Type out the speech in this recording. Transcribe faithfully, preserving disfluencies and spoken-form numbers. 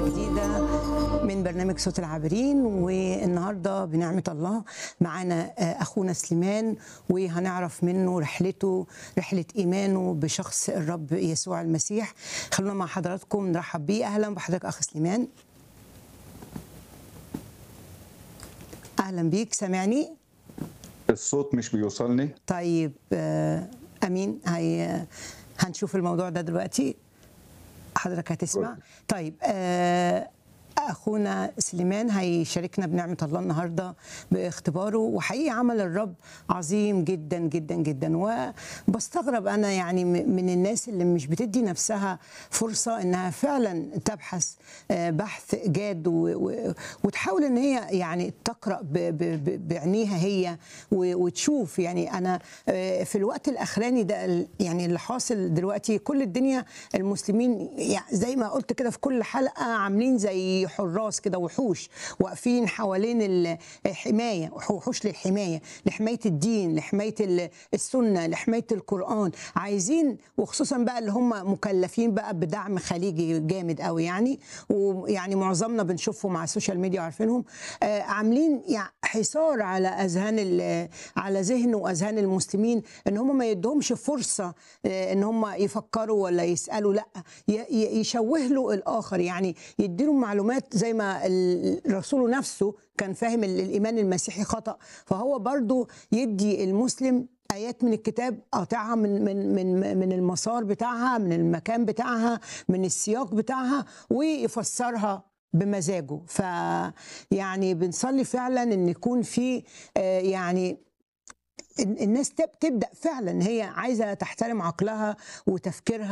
حلقة جديدة من برنامج صوت العابرين. والنهاردة بنعمة الله معانا أخونا سليمان، وهنعرف منه رحلته، رحلة إيمانه بشخص الرب يسوع المسيح. خلونا مع حضراتكم نرحب بيه. أهلا بحضرتك أخ سليمان. أهلا بيك، سامعني؟ الصوت مش بيوصلني. طيب آه، أمين. هي هنشوف الموضوع ده دلوقتي، حضرتك هتسمع. طيب آه، أخونا سليمان هيشاركنا بنعمة الله النهاردة باختباره، وحقيقي عمل الرب عظيم جدا جدا جدا. وبستغرب أنا يعني من الناس اللي مش بتدي نفسها فرصة إنها فعلا تبحث بحث جاد وتحاول إن هي يعني تقرأ بعينيها هي وتشوف. يعني أنا في الوقت الأخراني ده يعني اللي حاصل دلوقتي، كل الدنيا المسلمين يعني زي ما قلت كده في كل حلقة عاملين زي حراس كده، وحوش واقفين حوالين الحماية، وحوش للحماية، لحماية الدين، لحماية السنة، لحماية القرآن. عايزين، وخصوصا بقى اللي هم مكلفين بقى بدعم خليجي جامد قوي، يعني ويعني معظمنا بنشوفهم على السوشيال ميديا وعارفينهم، آه عاملين يعني حصار على اذهان على ذهن واذهان المسلمين، ان هم ما يدهمش فرصة آه ان هم يفكروا ولا يسألوا، لا يشوه له الاخر، يعني يديله معلومات زي ما الرسول نفسه كان فاهم الإيمان المسيحي خطأ، فهو برضو يدي المسلم آيات من الكتاب، قاطعها من من من من المسار بتاعها، من المكان بتاعها، من السياق بتاعها، ويفسرها بمزاجه. فيعني بنصلي فعلا ان يكون في يعني الناس تبدأ فعلا هي عايزة تحترم عقلها وتفكيرها